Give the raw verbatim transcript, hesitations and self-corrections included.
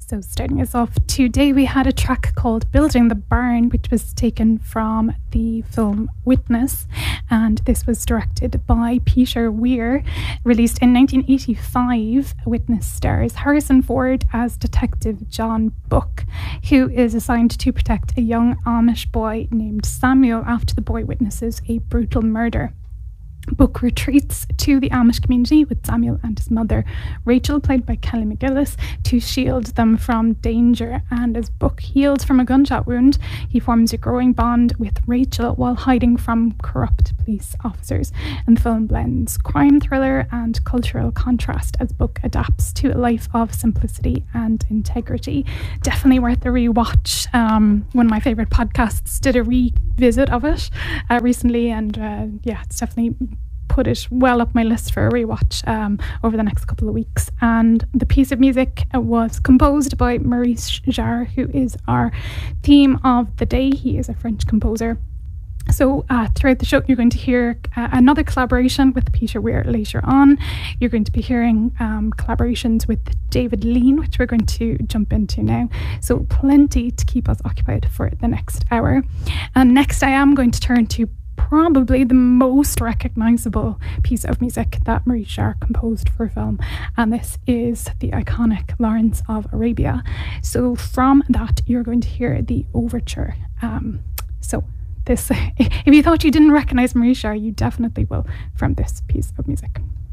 So starting us off today, we had a track called Building the Barn, which was taken from the film Witness, and this was directed by Peter Weir. Released in nineteen eighty-five, Witness stars Harrison Ford as Detective John Buck, who is assigned to protect a young Amish boy named Samuel after the boy witnesses a brutal murder. Buck retreats to the Amish community with Samuel and his mother, Rachel, played by Kelly McGillis, to shield them from danger. And as Buck heals from a gunshot wound, he forms a growing bond with Rachel while hiding from corrupt police officers. And the film blends crime thriller and cultural contrast as Buck adapts to a life of simplicity and integrity. Definitely worth a rewatch. Um, one of my favourite podcasts did a revisit of it uh, recently, and uh, yeah, it's definitely put it well up my list for a rewatch um, over the next couple of weeks. And the piece of music was composed by Maurice Jarre, who is our theme of the day. He is a French composer. So uh, throughout the show, you're going to hear uh, another collaboration with Peter Weir later on. You're going to be hearing um, collaborations with David Lean, which we're going to jump into now. So plenty to keep us occupied for the next hour. And next I am going to turn to probably the most recognisable piece of music that Maurice Jarre composed for film, and this is the iconic Lawrence of Arabia. So from that, you're going to hear the overture. Um, so this, if you thought you didn't recognise Maurice Jarre, you definitely will from this piece of music.